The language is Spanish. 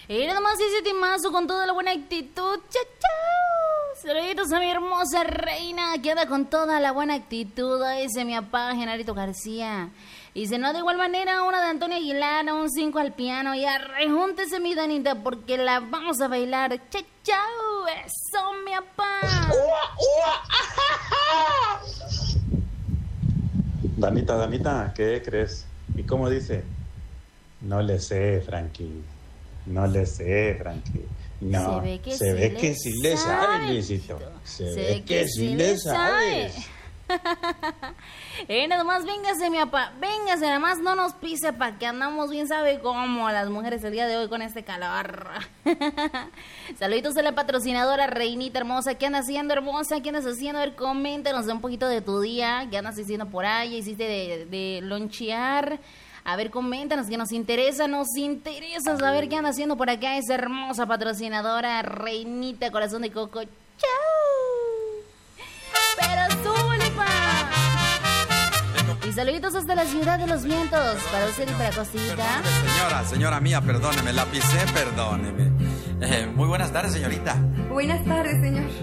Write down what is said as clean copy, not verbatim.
Y nada más ese timazo con toda la buena actitud. ¡Chao, chao! Saluditos a mi hermosa reina que anda con toda la buena actitud. Ese mi papá, Genarito García. Y se no de igual manera una de Antonio Aguilar, un 5 al piano. Y arrejúntese mi Danita porque la vamos a bailar. ¡Chao, chao! ¡Eso mi papá! Danita, ¿qué crees? ¿Y cómo dice? No le sé, Frankie. No le sé, Frankie. No, se ve que sí le sabe, Luisito. Se ve que sí le sabes. Nada más véngase, mi papá. Véngase, nada más no nos pise para que andamos bien, sabe cómo las mujeres el día de hoy con este calor. Saluditos a la patrocinadora Reinita hermosa. ¿Qué andas haciendo, hermosa? ¿Qué andas haciendo? A ver, coméntanos un poquito de tu día. ¿Qué andas haciendo por ahí? ¿Hiciste de lonchear? A ver, coméntanos, que nos interesa saber qué anda haciendo por acá esa hermosa patrocinadora Reinita Corazón de Coco. ¡Chao! ¡Pero súbele, pa! Y saluditos hasta la ciudad de los vientos, para usted y para Cosita. Señora mía, perdóneme, la pisé, perdóneme. Muy buenas tardes, señorita. Buenas tardes, señor.